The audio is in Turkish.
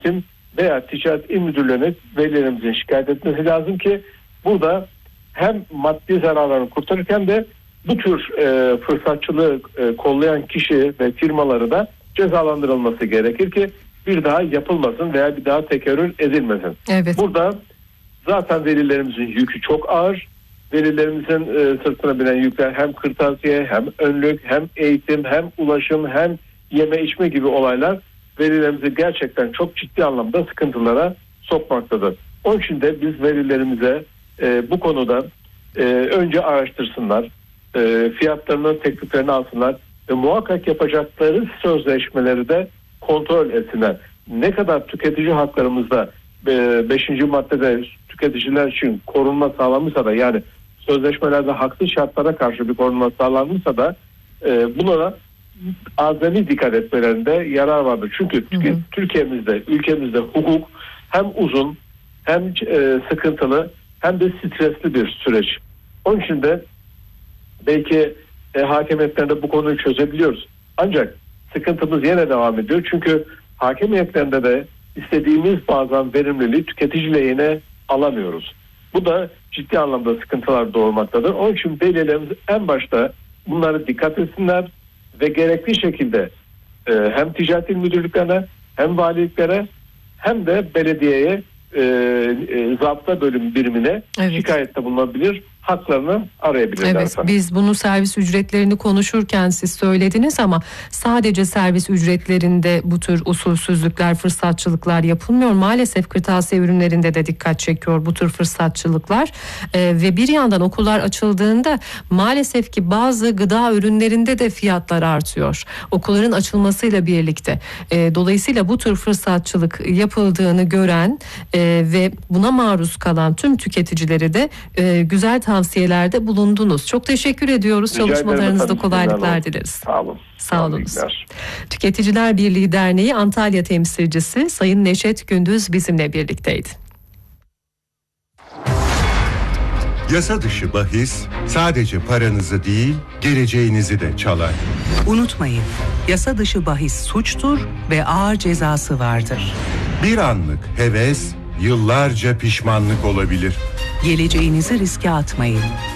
veya Ticaret İl Müdürlüğü'ne velilerimizin şikayet etmesi lazım ki burada hem maddi zararlarını kurtarırken de bu tür fırsatçılığı kollayan kişi ve firmaları da cezalandırılması gerekir ki bir daha yapılmasın veya bir daha tekerrür edilmesin. Evet. Burada zaten velilerimizin yükü çok ağır. Velilerimizin sırtına binen yükler hem kırtasiye, hem önlük, hem eğitim, hem ulaşım, hem yeme içme gibi olaylar velilerimizi gerçekten çok ciddi anlamda sıkıntılara sokmaktadır. Onun için de biz velilerimize bu konuda önce araştırsınlar, fiyatlarını, tekliflerini alsınlar ve muhakkak yapacakları sözleşmeleri de kontrol etsinler. Ne kadar tüketici haklarımızda 5. maddede tüketiciler için korunma sağlanmışsa da, yani sözleşmelerde haksız şartlara karşı bir korunma sağlanmışsa da buna azami dikkat etmelerinde yarar vardır. Çünkü Türkiye'mizde, ülkemizde hukuk hem uzun, hem sıkıntılı, hem de stresli bir süreç. Onun için de belki hakimiyetlerinde bu konuyu çözebiliyoruz. Ancak sıkıntımız yine devam ediyor. Çünkü hakimiyetlerinde de istediğimiz bazen verimliliği tüketici lehine alamıyoruz. Bu da ciddi anlamda sıkıntılar doğurmaktadır. Onun için belediyelerimiz en başta bunları dikkat etsinler ve gerekli şekilde hem Ticaret İl Müdürlüklerine, hem valiliklere, hem de belediyeye zabıta bölüm birimine şikayette bulunabilir, haklarını arayabilirler. Evet, biz bunu servis ücretlerini konuşurken siz söylediniz ama sadece servis ücretlerinde bu tür usulsüzlükler, fırsatçılıklar yapılmıyor. Maalesef kırtasiye ürünlerinde de dikkat çekiyor bu tür fırsatçılıklar. Ve bir yandan okullar açıldığında maalesef ki bazı gıda ürünlerinde de fiyatlar artıyor. Okulların açılmasıyla birlikte. Dolayısıyla bu tür fırsatçılık yapıldığını gören ve buna maruz kalan tüm tüketicilere de güzel tavsiyelerde bulundunuz. Çok teşekkür ediyoruz. Çalışmalarınızda kolaylıklar dileriz. Sağ olun. Sağ olun. Tüketiciler Birliği Derneği Antalya temsilcisi Sayın Neşet Gündüz bizimle birlikteydi. Yasa dışı bahis sadece paranızı değil, geleceğinizi de çalar. Unutmayın, yasa dışı bahis suçtur ve ağır cezası vardır. Bir anlık heves, yıllarca pişmanlık olabilir. Geleceğinizi riske atmayın.